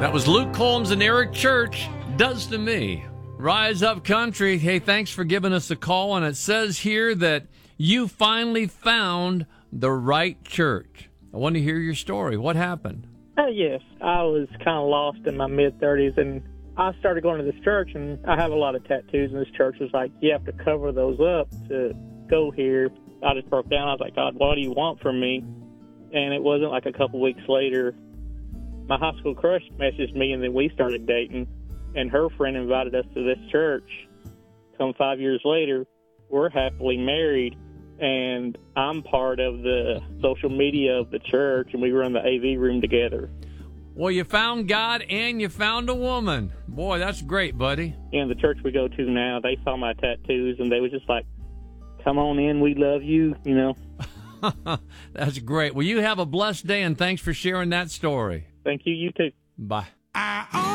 That was Luke Combs and Eric Church, Does to Me. Rise Up Country. Hey, thanks for giving us a call. And it says here that you finally found the right church. I want to hear your story. What happened? Yes, I was kind of lost in my mid-30s, and I started going to this church, and I have a lot of tattoos, and this church was like, you have to cover those up to go here. I just broke down. I was like, God, what do you want from me? And it wasn't like a couple weeks later, my high school crush messaged me, and then we started dating, and her friend invited us to this church. Come 5 years later, we're happily married, and I'm part of the social media of the church, and we run the AV room together. Well, you found God and you found a woman. Boy, that's great, buddy. And the church we go to now, they saw my tattoos, and they was just like, come on in, we love you, you know. That's great. Well, you have a blessed day, and thanks for sharing that story. Thank you. You too. Bye.